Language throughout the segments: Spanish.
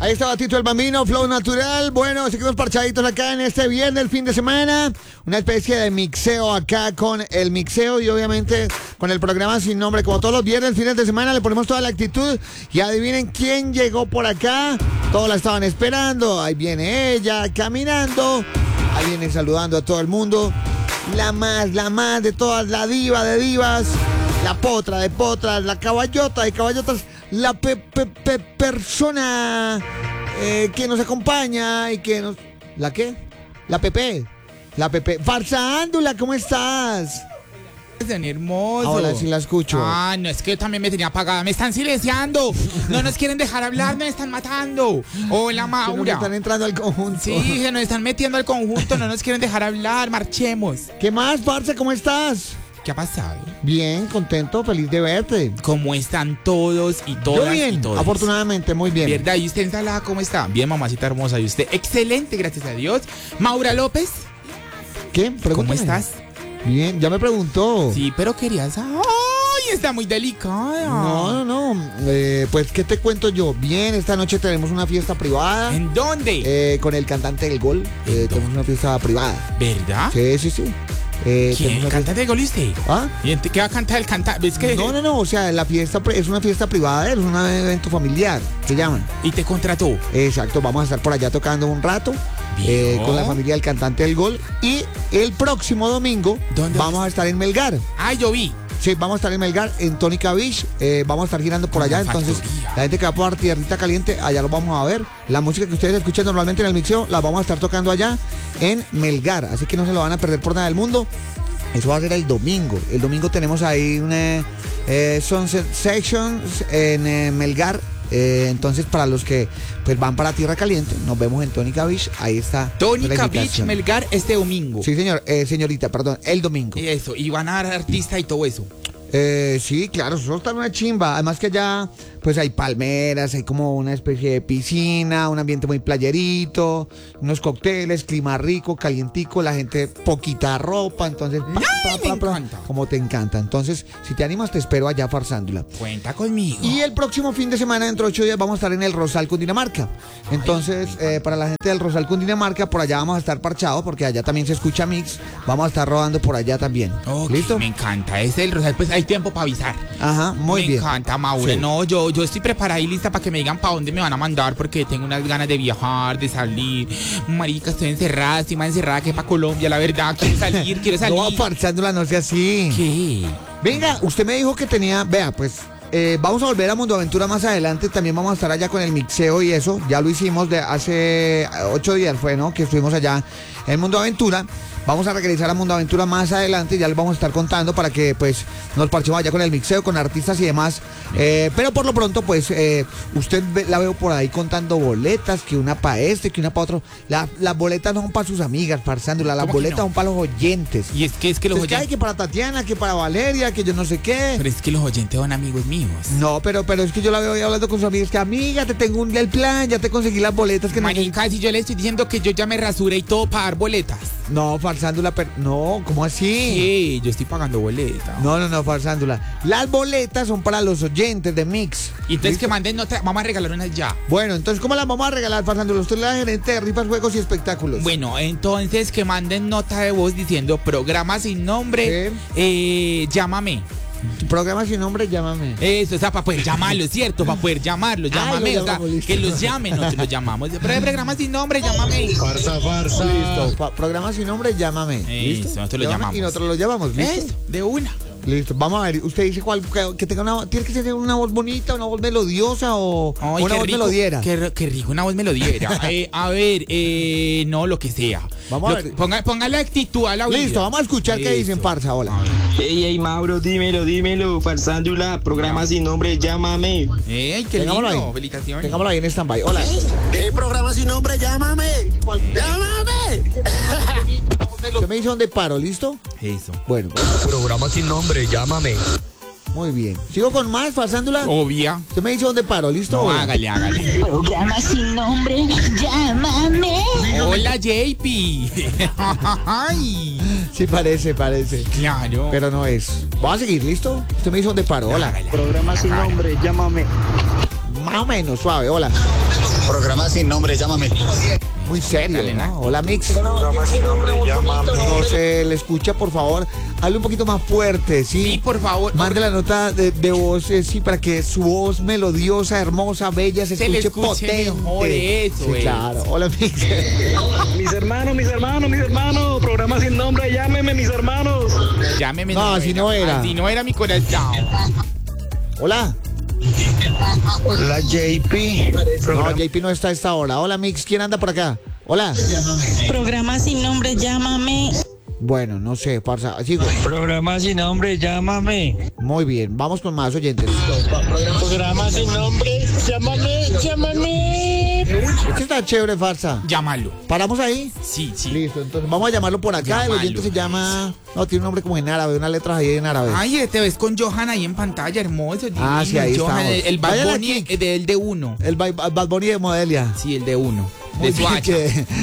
Ahí estaba Tito el Bambino, Flow Natural. Bueno, seguimos parchaditos acá en este viernes, el fin de semana. Una especie de mixeo acá con el mixeo y obviamente con el programa sin nombre. Como todos los viernes, fines de semana, le ponemos toda la actitud. Y adivinen quién llegó por acá. Todos la estaban esperando. Ahí viene ella caminando. Ahí viene saludando a todo el mundo. La más de todas, la diva de divas. La potra de potras, la caballota de caballotas. La persona que nos acompaña y que nos... ¿La qué? La Pepe. Farsándula, ¿cómo estás? Tan hermoso. Ahora sí la escucho. Ah, no, es que yo también me tenía apagada. Me están silenciando. No nos quieren dejar hablar, me están matando. Hola, Maura. Nos están entrando al conjunto. Sí, se nos están metiendo al conjunto. No nos quieren dejar hablar. Marchemos. ¿Qué más, Farsa? ¿Cómo estás? ¿Qué ha pasado? Bien, contento, feliz de verte. ¿Cómo están todos y todas? Yo bien, y todos? Afortunadamente, muy bien. ¿Verdad? ¿Y usted, Ensalada, cómo está? Bien, mamacita hermosa. ¿Y usted? Excelente, gracias a Dios. Maura López. ¿Qué? Pregúntame. ¿Cómo estás? Bien, ya me preguntó. Sí, pero querías... ¡Ay! Está muy delicada. No. Pues, ¿qué te cuento yo? Bien, esta noche tenemos una fiesta privada. ¿En dónde? Con el cantante del gol. Tenemos una fiesta privada. ¿Verdad? Sí. ¿Quién? ¿Cantante de goliste? ¿Ah? ¿Y qué va a cantar el cantante? ¿Ves que... No, o sea, la fiesta es una fiesta privada, es un evento familiar, se llaman. ¿Y te contrató? Exacto, vamos a estar por allá tocando un rato con la familia del cantante del gol. Y el próximo domingo vamos a estar en Melgar. Ah, yo vi. Sí, vamos a estar en Melgar, en Tónica Beach, vamos a estar girando por allá, entonces la gente que va por Tierrita Caliente, allá lo vamos a ver. La música que ustedes escuchan normalmente en el mixeo, la vamos a estar tocando allá en Melgar, así que no se lo van a perder por nada del mundo. Eso va a ser el domingo. El domingo tenemos ahí una Sunset Sections en Melgar. Entonces, para los que pues van para Tierra Caliente, nos vemos en Tónica Beach. Ahí está. Tónica Beach, Melgar, este domingo. Sí, señor. Señorita, perdón, el domingo. Y eso, y van a dar artista y todo eso. Sí, claro, eso está una chimba. Además que allá pues hay palmeras, hay como una especie de piscina, un ambiente muy playerito, unos cócteles, clima rico, calientico, la gente poquita ropa, entonces como te encanta. Entonces, si te animas, te espero allá farsándola. Cuenta conmigo. Y el próximo fin de semana, dentro de 8 días, vamos a estar en el Rosal, Cundinamarca. Entonces, para la gente del Rosal, Cundinamarca, por allá vamos a estar parchados, porque allá también se escucha mix. Vamos a estar rodando por allá también. Okay, ¿listo? Me encanta. Es el Rosal, pues hay tiempo para avisar. Ajá, muy bien. Me encanta, Maura. Sí. No, yo estoy preparada y lista para que me digan para dónde me van a mandar, porque tengo unas ganas de viajar, de salir. Marica, estoy encerrada, estoy más encerrada que para Colombia, la verdad. Quiero salir. No, farsándola, no sea así. ¿Qué? Venga, usted me dijo que tenía, vea, pues... vamos a volver a Mundo Aventura más adelante. También vamos a estar allá con el mixeo y eso. Ya lo hicimos de hace 8 días fue, ¿no? Que estuvimos allá en Mundo Aventura. Vamos a regresar a Mundo Aventura más adelante. Ya les vamos a estar contando para que pues nos parchemos allá con el mixeo, con artistas y demás. Pero por lo pronto pues usted la veo por ahí contando boletas, que una para este, que una para otro. Las boletas no son para sus amigas, farsándola. Las boletas son para los oyentes. Y es que los oyentes... que hay que para Tatiana, que para Valeria, que yo no sé qué. Pero es que los oyentes son amigos míos. No, pero es que yo la veo ahí hablando con sus amigas, que amiga, te tengo el plan, ya te conseguí las boletas. Que marica, si yo le estoy diciendo que yo ya me rasuré y todo para dar boletas. No, farsándola, no, ¿cómo así? Sí, yo estoy pagando boletas. No, farsándola. Las boletas son para los oyentes de Mix. Y entonces que manden nota, vamos a regalar unas ya. Bueno, entonces, ¿cómo las vamos a regalar, farsándola? Usted es la gerente de rifas, juegos y espectáculos. Bueno, entonces que manden nota de voz diciendo programa sin nombre, llámame. Programa sin nombre, llámame. Eso, o sea, para poder llamarlo, ¿cierto? Para poder llamarlo, llámame. O sea, que los llamen, nosotros los llamamos. Pero el programa sin nombre, llámame. Farsa. Listo. Programa sin nombre, llámame. ¿Listo? Eso, nosotros lo llamamos. Y nosotros lo llamamos, ¿listo? Eso, de una. Listo, vamos a ver, usted dice cuál, que tenga una, tiene que ser una voz bonita, una voz melodiosa o ay, una voz rico, melodiera. Qué rico, una voz melodiera. A ver, no, lo que sea. Vamos a ver. Ponga la actitud a la vida. Listo, vamos a escuchar qué dicen, farsa, hola. Ey, Mauro, dímelo, farsándula, programa sin nombre, llámame. Ey, qué lindo, felicitaciones. Tengámoslo ahí en stand-by, hola. Programa sin nombre, llámame. ¡Llámame! Usted me dice dónde paro, ¿listo? Eso. Bueno. Programa sin nombre, llámame. Muy bien. ¿Sigo con más, farsándola? Obvia. Usted me dice dónde paro, ¿listo? No, hágale. Programa sin nombre, llámame. Hola, JP. Ay. Sí, parece. Claro. Pero no es. Vamos a seguir, ¿listo? Usted me dice dónde paro, hola. Programa sin nombre, llámame. Más o menos, suave, hola. Programa sin nombre, llámame. Muy serio, Dale, ¿no? Naco. Hola, Mix. Programa sin nombre, llámame. No se le escucha, por favor. Hable un poquito más fuerte, ¿sí? Sí, por favor. Mande la nota de voz, sí, para que su voz melodiosa, hermosa, bella, se le escuche escuche potente. mejor, eso Sí, es. claro. Hola, Mix. Mis hermanos. Programa sin nombre, llámeme, mis hermanos. Llámeme. No, así no era. Así no era mi corazón. Hola. Hola, JP. No, JP no está a esta hora. Hola, Mix. ¿Quién anda por acá? Hola. Programa sin nombre, llámame. Bueno, no sé, farsa. Sigo. Programa sin nombre, llámame. Muy bien, vamos con más oyentes. Programa sin nombre, llámame. Este está chévere, farsa. Llámalo. ¿Paramos ahí? Sí, sí. Listo, entonces vamos a llamarlo por acá. El Llámalo. oyente se llama... No, tiene un nombre como en árabe, unas letras ahí en árabe. Ay, te ves con Johan ahí en pantalla, hermoso. Ah, sí, ahí Johan, estamos. el Bad Váyale Bunny, aquí. el de uno. El Bad Bunny de Modelia. Sí, el de uno. Muy De bien, Soacha.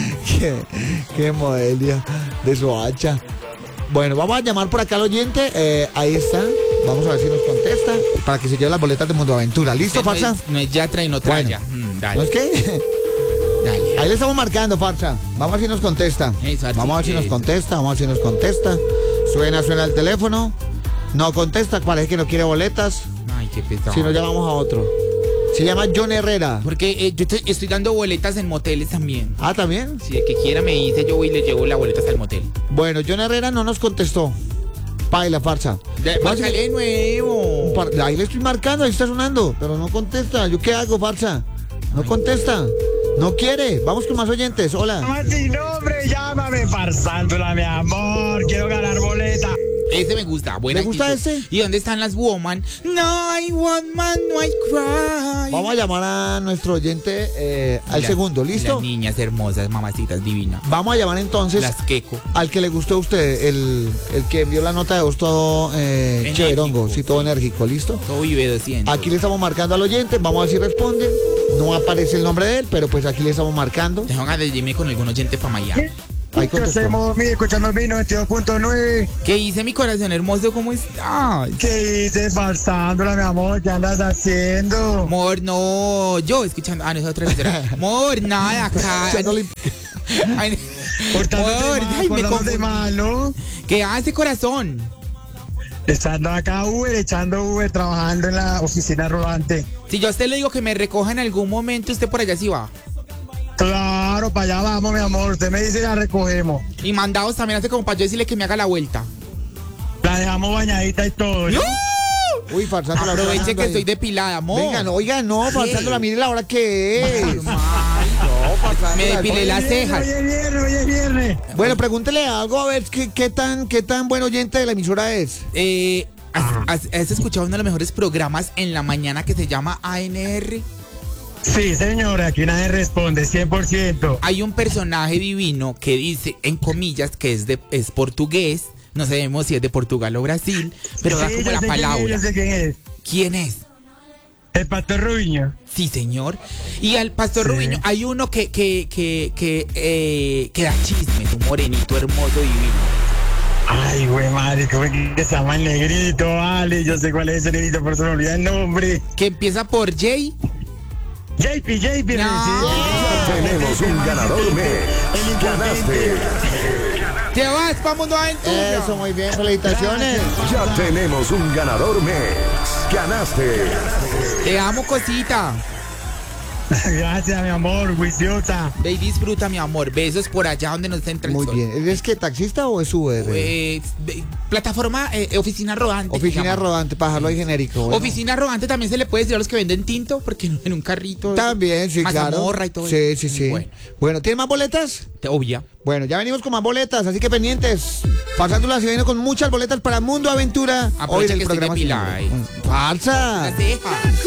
que Modelia, de Soacha. Bueno, vamos a llamar por acá al oyente. Ahí está. Vamos a ver si nos contesta. Para que se lleve las boletas de Mundo Aventura. ¿Listo, farsa? No es Yatra y no Bueno. Traya. ¿No Dale, es qué? dale. Ahí le estamos marcando, farsa. Vamos a ver si nos contesta. Eso, así Vamos a ver si que nos es. contesta. Vamos a ver si nos contesta. Suena el teléfono. No contesta. Parece que no quiere boletas. Ay, qué pesado. Si no, llamamos a otro. Se llama John Herrera. Porque yo estoy dando boletas en moteles también. Ah, ¿también? Si el que quiera me dice, yo voy y le llevo las boletas al motel. Bueno, John Herrera no nos contestó. Paila, farsa. Vamos a- Márcale de nuevo. Ahí le estoy marcando, ahí está sonando, pero no contesta. ¿Yo qué hago, farsa? No contesta. No quiere. Vamos con más oyentes. Hola. Programa sin nombre, llámame, farsándola, mi amor. Quiero ganar boleta. Ese me gusta. Buena ¿Le gusta actitud. ese? ¿Y dónde están las woman? No hay woman, no hay cry. Vamos a llamar a nuestro oyente al segundo. ¿Listo? Las niñas hermosas, mamacitas divinas. Vamos a llamar entonces Las queco. al que le gustó a usted, el que envió la nota de voz todo chéverongo, sí, todo enérgico. ¿Listo? Todo vive 200. Aquí le estamos marcando al oyente. Vamos a ver si responde. No aparece el nombre de él, pero pues aquí le estamos marcando. Tengo ganas de irme con algún oyente para Miami. Ahí contestó. Escuchando mi 92.9. ¿Qué dice mi corazón hermoso? ¿Cómo estás? ¿Qué dices, farsándola, mi amor? ¿Qué andas haciendo? Amor, no. Yo escuchando. Ah, no, es otra vez. Amor, nada, acá. Ya no le- Ay, Portándote amor, mal, ay, me portándote confundí. mal, ¿no? ¿Qué hace, corazón? Estando acá echando Uber, trabajando en la oficina rodante. Si yo a usted le digo que me recoja en algún momento, usted por allá sí va. Claro, para allá vamos, mi amor. Usted me dice y la recogemos. Y mandados también hace como para yo decirle que me haga la vuelta. La dejamos bañadita y todo, ¿no? Uy, farsándola. Aproveche que ahí. estoy depilada, amor. Venga, no, oiga, no, farsándola, mire la hora que es. No, farsándola. Me depilé las cejas. Hoy es viernes. Bueno, pregúntele algo a ver qué tan buen oyente de la emisora es. ¿Has escuchado uno de los mejores programas en la mañana que se llama ANR? Sí, señora, aquí nadie responde, 100%. Hay un personaje divino que dice, en comillas, que es portugués. No sabemos si es de Portugal o Brasil, pero da Sí, como yo la sé quién es, palabra. yo sé quién es. ¿Quién es? El pastor Rubiño. Sí, señor. Y al pastor Sí. Rubiño hay uno que da chismes, un morenito hermoso divino. Ay, güey, madre, ¿cómo es que se llama el negrito? Vale, yo sé cuál es ese negrito, pero se me olvida el nombre. Que empieza por J. JP, No. sí. Tenemos un ganador mes. Ganaste. Te vas pa' Mundo Aventura. Eso, muy bien, felicitaciones. Ya tenemos un ganador mes. Ganaste. Te amo, cosita. Gracias, mi amor, juiciosa. Ve y disfruta, mi amor. Besos por allá donde nos entra el Muy sol. bien. ¿Es que taxista o es Uber? Plataforma, oficina rodante. se Oficina llama. rodante, para dejarlo ahí genérico. bueno. Oficina rodante también se le puede decir a los que venden tinto, porque en un carrito. También, sí, claro. mazamorra y todo Sí, eso. sí, sí. Bueno, Bueno, ¿tiene más boletas? obvia. Bueno, ya venimos con más boletas, así que pendientes. Pasándolas y viene con muchas boletas para Mundo Aventura. Aprovecha del que estoy programa Sin depilada, Nombre. Falsa. La ceja.